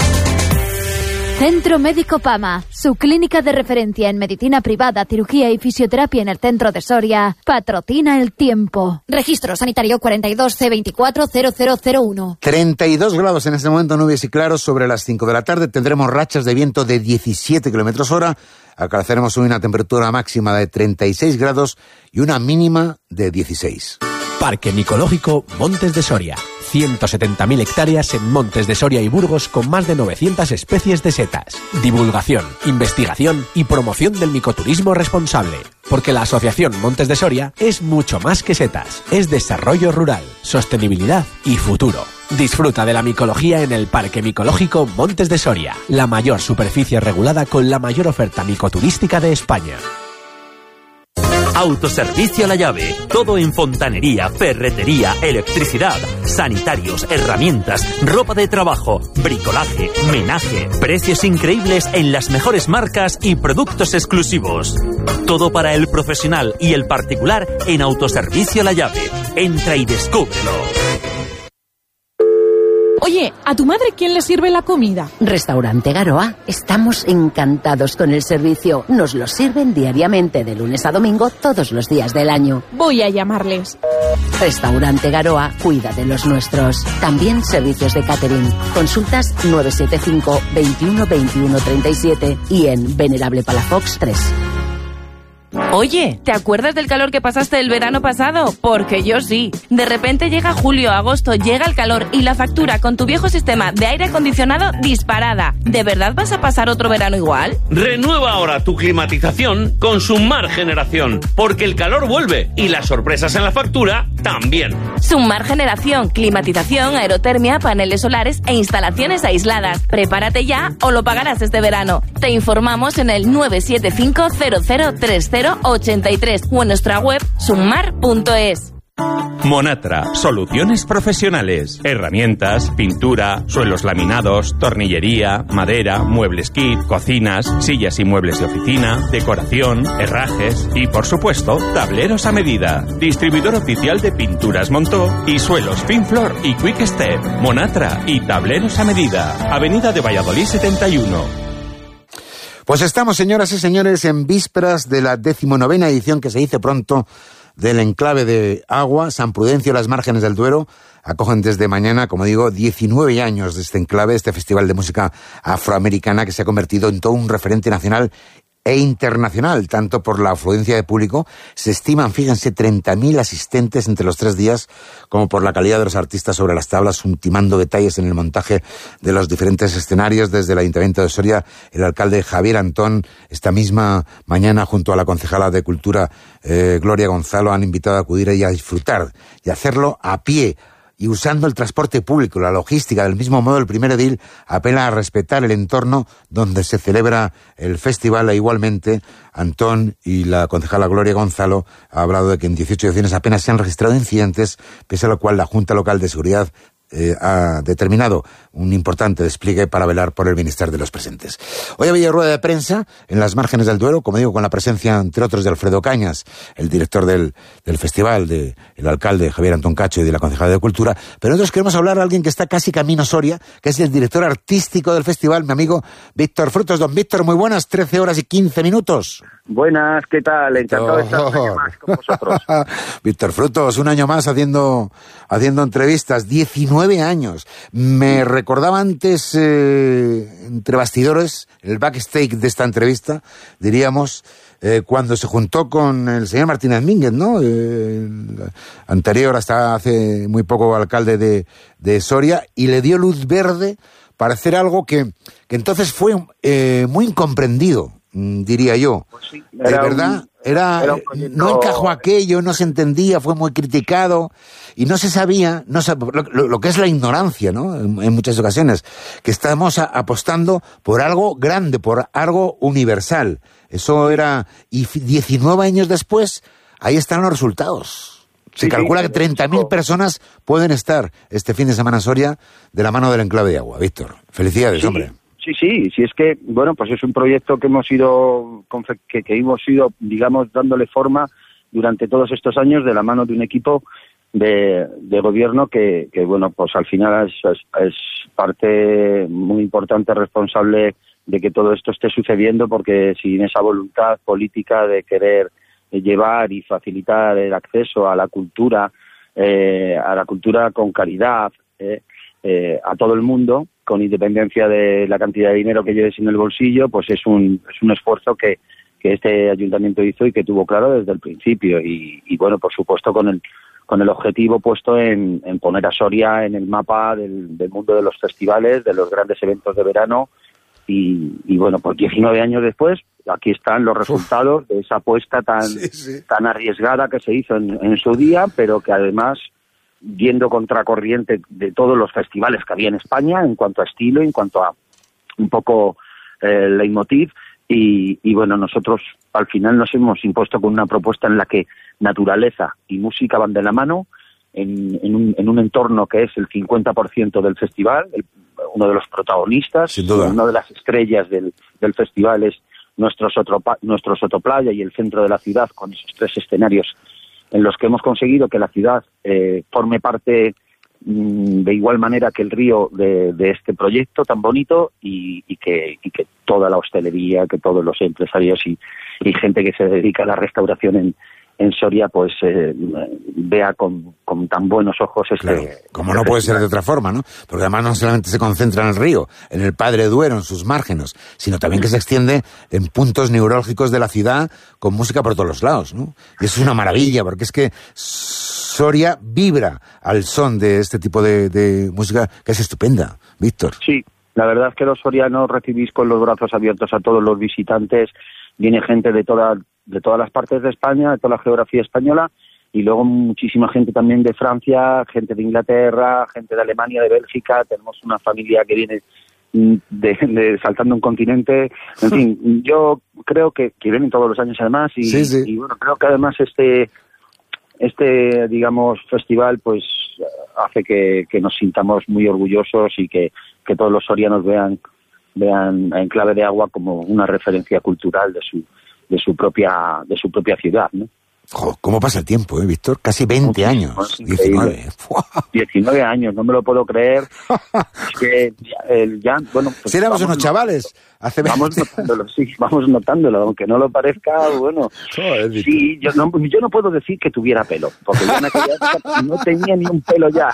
Centro Médico Pama, su clínica de referencia en medicina privada, cirugía y fisioterapia en el centro de Soria, patrocina el tiempo. Registro sanitario cuarenta y dos C veinticuatro cero cero cero uno. treinta y dos grados en este momento, nubes y claros. Sobre las cinco de la tarde tendremos rachas de viento de diecisiete kilómetros hora. Alcanzaremos hoy una temperatura máxima de treinta y seis grados y una mínima de dieciséis. Parque Micológico Montes de Soria. ciento setenta mil hectáreas en Montes de Soria y Burgos con más de novecientas especies de setas. Divulgación, investigación y promoción del micoturismo responsable. Porque la Asociación Montes de Soria es mucho más que setas. Es desarrollo rural, sostenibilidad y futuro. Disfruta de la micología en el Parque Micológico Montes de Soria, la mayor superficie regulada con la mayor oferta micoturística de España. Autoservicio La Llave. Todo en fontanería, ferretería, electricidad, sanitarios, herramientas, ropa de trabajo, bricolaje, menaje. Precios increíbles en las mejores marcas y productos exclusivos. Todo para el profesional y el particular en Autoservicio La Llave. Entra y descúbrelo. Oye, ¿a tu madre quién le sirve la comida? Restaurante Garoa. Estamos encantados con el servicio. Nos lo sirven diariamente de lunes a domingo todos los días del año. Voy a llamarles. Restaurante Garoa cuida de los nuestros. También servicios de catering. Consultas nueve siete cinco, veintiuno, veintiuno, treinta y siete y en Venerable Palafox tres. Oye, ¿te acuerdas del calor que pasaste el verano pasado? Porque yo sí. De repente llega julio, agosto, llega el calor y la factura con tu viejo sistema de aire acondicionado disparada. ¿De verdad vas a pasar otro verano igual? Renueva ahora tu climatización con Sumar Generación, porque el calor vuelve y las sorpresas en la factura también. Sumar Generación, climatización, aerotermia, paneles solares e instalaciones aisladas. Prepárate ya o lo pagarás este verano. Te informamos en el nueve siete cinco cero cero tres cero ochenta y tres o en nuestra web sumar punto es. Monatra, soluciones profesionales, herramientas, pintura, suelos laminados, tornillería, madera, muebles kit, cocinas, sillas y muebles de oficina, decoración, herrajes y, por supuesto, tableros a medida. Distribuidor oficial de Pinturas Montó y suelos Pinflor y Quick Step. Monatra y tableros a medida. Avenida de Valladolid setenta y uno. Pues estamos, señoras y señores, en vísperas de la decimonovena edición, que se dice pronto, del enclave de Agua, San Prudencio, las márgenes del Duero. Acogen desde mañana, como digo, diecinueve años de este enclave, este festival de música afroamericana que se ha convertido en todo un referente nacional e internacional, tanto por la afluencia de público. Se estiman, fíjense, treinta mil asistentes entre los tres días, como por la calidad de los artistas sobre las tablas, ultimando detalles en el montaje de los diferentes escenarios. Desde el Ayuntamiento de Soria, el alcalde Javier Antón, esta misma mañana, junto a la concejala de Cultura, eh, Gloria Gonzalo, han invitado a acudir y a disfrutar y hacerlo a pie, y usando el transporte público, la logística. Del mismo modo, el primer edil apela a respetar el entorno donde se celebra el festival, e igualmente Antón y la concejala Gloria Gonzalo ha hablado de que en dieciocho ediciones apenas se han registrado incidentes, pese a lo cual la Junta Local de Seguridad Eh, ha determinado un importante despliegue para velar por el bienestar de los presentes. Hoy había rueda de prensa en las márgenes del Duero, como digo, con la presencia, entre otros, de Alfredo Cañas, el director del, del festival, de el alcalde Javier Antón Cacho y de la concejala de Cultura. Pero nosotros queremos hablar a alguien que está casi camino Soria, que es el director artístico del festival, mi amigo Víctor Frutos. Don Víctor, muy buenas, trece horas y quince minutos. Buenas, ¿qué tal? Encantado oh, de estar un año más con vosotros. Víctor Frutos, un año más haciendo haciendo entrevistas, diecinueve años. Me recordaba antes, eh, entre bastidores, el backstage de esta entrevista, diríamos, eh, cuando se juntó con el señor Martínez Mínguez, ¿no? Eh, anterior, hasta hace muy poco, alcalde de, de Soria, y le dio luz verde para hacer algo que, que entonces fue eh, muy incomprendido, diría yo. Pues sí, de verdad, un, era, era proyecto... no encajó aquello, no se entendía, fue muy criticado y no se sabía, no se, lo, lo, lo que es la ignorancia, ¿no? En, en muchas ocasiones, que estamos a, apostando por algo grande, por algo universal. Eso era, y diecinueve años después, ahí están los resultados. Se Sí, calcula sí, que treinta mil personas pueden estar este fin de semana en Soria de la mano del Enclave de Agua. Víctor, felicidades, Sí. hombre. Sí, sí, sí, es que, bueno, pues es un proyecto que hemos ido, confe- que, que hemos ido, digamos, dándole forma durante todos estos años de la mano de un equipo de, de gobierno que, que, bueno, pues al final es, es, es parte muy importante, responsable de que todo esto esté sucediendo, porque sin esa voluntad política de querer llevar y facilitar el acceso a la cultura, eh, a la cultura con calidad, eh, eh, a todo el mundo, con independencia de la cantidad de dinero que lleves en el bolsillo, pues es un, es un esfuerzo que, que este ayuntamiento hizo y que tuvo claro desde el principio. Y, y bueno, por supuesto, con el, con el objetivo puesto en, en poner a Soria en el mapa del, del mundo de los festivales, de los grandes eventos de verano. Y, y bueno, pues diecinueve años después, aquí están los resultados Uf. de esa apuesta tan, sí, sí. tan arriesgada que se hizo en, en su día, pero que además, yendo contracorriente de todos los festivales que había en España, en cuanto a estilo, en cuanto a un poco eh, leitmotiv, y, y bueno, nosotros al final nos hemos impuesto con una propuesta en la que naturaleza y música van de la mano, en, en, un, en un entorno que es el cincuenta por ciento del festival, el, uno de los protagonistas, una de las estrellas del, del festival es nuestro, Sotropa, nuestro Sotoplaya y el centro de la ciudad, con esos tres escenarios en los que hemos conseguido que la ciudad eh, forme parte mmm, de igual manera que el río de, de este proyecto tan bonito, y, y, que, y que toda la hostelería, que todos los empresarios y, y gente que se dedica a la restauración en, en Soria, pues eh, vea con, con tan buenos ojos este... Claro, como no puede ser de otra forma, ¿no? Porque además no solamente se concentra en el río, en el Padre Duero, en sus márgenes, sino también que se extiende en puntos neurálgicos de la ciudad con música por todos los lados, ¿no? Y eso es una maravilla, porque es que Soria vibra al son de este tipo de, de música, que es estupenda, Víctor. Sí, la verdad es que los sorianos recibís con los brazos abiertos a todos los visitantes. Viene gente de toda, de todas las partes de España, de toda la geografía española, y luego muchísima gente también de Francia, gente de Inglaterra, gente de Alemania, de Bélgica. Tenemos una familia que viene de, de saltando un continente. En fin, yo creo que, que vienen todos los años además, y, sí, sí. y bueno, creo que además este, este digamos, festival pues hace que, que nos sintamos muy orgullosos y que, que todos los sorianos vean vean a Enclave de Agua como una referencia cultural de su de su propia de su propia ciudad, ¿no? Jo, ¿cómo pasa el tiempo, eh, Víctor? Casi veinte años. diecinueve. diecinueve años, no me lo puedo creer. Es que el, ya, bueno... Pues si éramos unos chavales, hace veinte. Vamos notándolo, sí, vamos notándolo, aunque no lo parezca, bueno... Joder, sí, yo no, yo no puedo decir que tuviera pelo, porque yo en aquella época no tenía ni un pelo ya,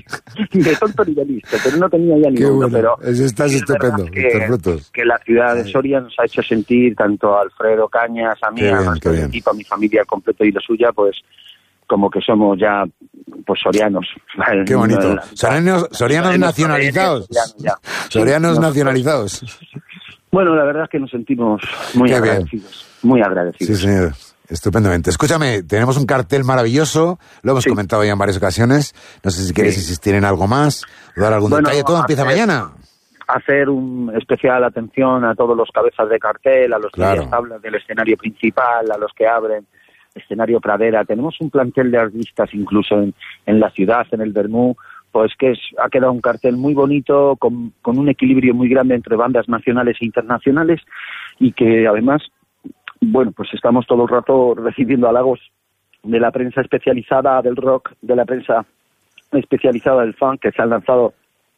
ni de tonto ni de listo, pero no tenía ya ni Qué uno, bueno. pero... Estás es estupendo, que, que la ciudad de Soria nos ha hecho sentir, tanto a Alfredo Cañas, a mí, qué a bien, nuestro bien. equipo, a mi familia completo y la suya, pues como que somos ya pues sorianos. Qué bonito. Sorianos, sorianos nacionalizados. Sorianos nacionalizados. Bueno, la verdad es que nos sentimos muy Qué agradecidos. Bien. Muy agradecidos. Sí, señor. Estupendamente. Escúchame, tenemos un cartel maravilloso, lo hemos sí. comentado ya en varias ocasiones. No sé si quieres sí. insistir en algo más, dar algún bueno, detalle. Todo hacer, empieza mañana. Hacer un especial atención a todos los cabezas de cartel, a los claro. que hablan del escenario principal, a los que abren escenario Pradera. Tenemos un plantel de artistas incluso en, en la ciudad, en el Bermú, pues que es, ha quedado un cartel muy bonito, con, con un equilibrio muy grande entre bandas nacionales e internacionales, y que además, bueno, pues estamos todo el rato recibiendo halagos de la prensa especializada del rock, de la prensa especializada del funk, que se han lanzado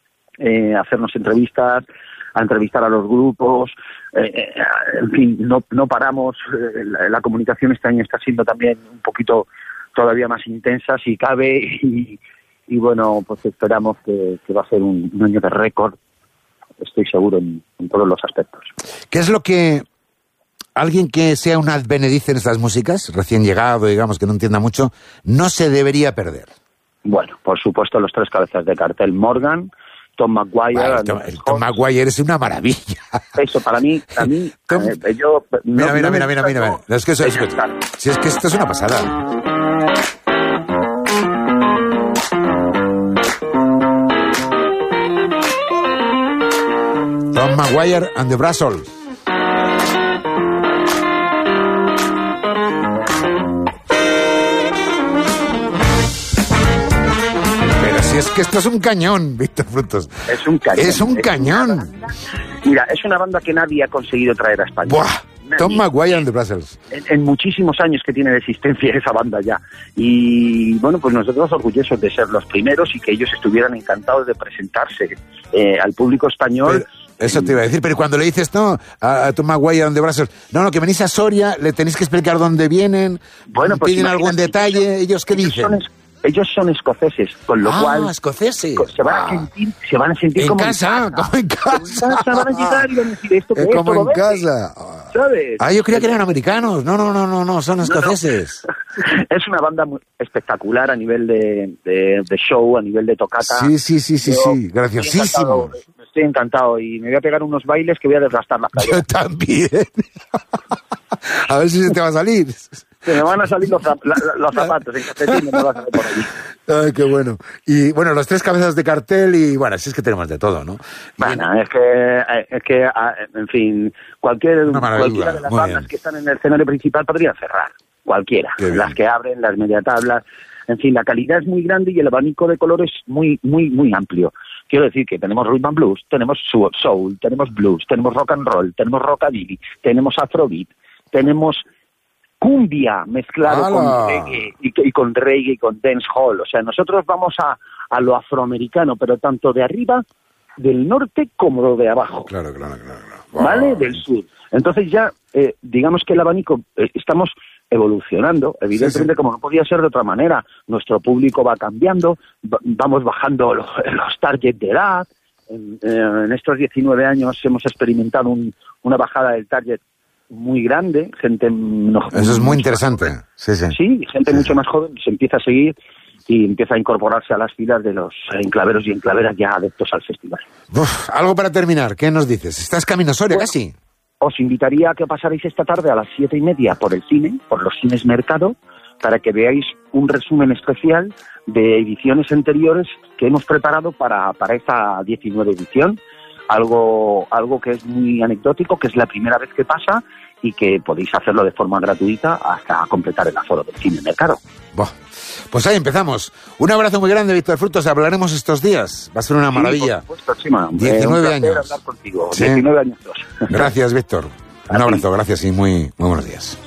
eh, a hacernos entrevistas, a entrevistar a los grupos, eh, en fin, no, no paramos. Eh, la, la comunicación este año está siendo también un poquito todavía más intensa, si cabe, y, y bueno, pues esperamos que, que va a ser un, un año de récord, estoy seguro, en, en todos los aspectos. ¿Qué es lo que alguien que sea un advenedizo en estas músicas, recién llegado, digamos, que no entienda mucho, no se debería perder? Bueno, por supuesto, los tres cabezas de cartel: Morgan, Tom Maguire... Vale, el Tom, el Tom Maguire es una maravilla. Eso, para mí, a mí, Tom... eh, yo... Mira, no, mira, no mira, mira, mira, mira. No, es que eso, es que, si es que esto es una pasada. Tom Maguire and the Brussels. Si es que esto es un cañón, Víctor Frutos. Es un cañón. Es un es cañón. Banda, mira, es una banda que nadie ha conseguido traer a España. ¡Buah! Tom Maguire and the Brussels. En, en muchísimos años que tiene de existencia esa banda ya. Y bueno, pues nosotros orgullosos de ser los primeros y que ellos estuvieran encantados de presentarse eh, al público español. Pero, eso te iba a decir, pero cuando le dices, no, a, a Tom Maguire and the Brussels, no, no, que venís a Soria, le tenéis que explicar dónde vienen, bueno, pues piden algún detalle, ellos qué ellos dicen. Son es, ellos son escoceses, con lo ah, cual... escoceses. Se van a sentir, se van a sentir en como casa, en casa. como en casa. En casa van a llegar y van a decir esto que es es, como todo en verde, casa. ¿sabes? Ah, yo creía que eran americanos. No, no, no, no, no, son escoceses. No, no. Es una banda muy espectacular a nivel de, de, de show, a nivel de tocata. Sí, sí, sí, sí, yo sí, graciosísimo. Estoy encantado y me voy a pegar unos bailes que voy a desgastar la calle. Yo también. A ver si se te va a salir. Se me van a salir los, zap la, los zapatos en calcetines, me vas a ver por allí. Ay, qué bueno. Y bueno, los tres cabezas de cartel y bueno, así es que tenemos de todo, ¿no? Bueno, es que, es que, en fin, cualquier, cualquiera de las muy bandas bien. que están en el escenario principal podrían cerrar. Cualquiera. Las que abren, las media tablas. En fin, la calidad es muy grande y el abanico de colores muy, muy, muy amplio. Quiero decir que tenemos rhythm and blues, tenemos soul, tenemos blues, tenemos rock and roll, tenemos rockabilly, tenemos afrobeat, tenemos cumbia mezclado ¡Hala! con reggae y, y con reggae y con dancehall. O sea, nosotros vamos a, a lo afroamericano, pero tanto de arriba, del norte, como de abajo. Claro, claro, claro. claro. Wow. ¿Vale? Del sur. Entonces ya, eh, digamos que el abanico, eh, estamos evolucionando, evidentemente, sí, sí. Como no podía ser de otra manera. Nuestro público va cambiando, va, vamos bajando los, los targets de edad. En, eh, en estos diecinueve años hemos experimentado un, una bajada del target muy grande, gente... No, Eso es muy interesante. Sí, sí. Sí, gente sí, mucho sí. más joven se empieza a seguir y empieza a incorporarse a las filas de los enclaveros y enclaveras ya adeptos al festival. Uf, algo para terminar, ¿qué nos dices? Estás camino a Soria, bueno, casi. Os invitaría a que pasarais esta tarde a las siete y media por el cine, por los cines Mercado, para que veáis un resumen especial de ediciones anteriores que hemos preparado para, para esta diecinueve edición. Algo, algo que es muy anecdótico, que es la primera vez que pasa y que podéis hacerlo de forma gratuita hasta completar el aforo del cine Mercado. Buah. Pues ahí empezamos. Un abrazo muy grande, Víctor Frutos. Hablaremos estos días. Va a ser una sí, maravilla. Por supuesto, Chima. diecinueve eh, un años. hablar contigo. Sí. diecinueve años. Gracias, Víctor. Un abrazo, gracias y muy, muy buenos días.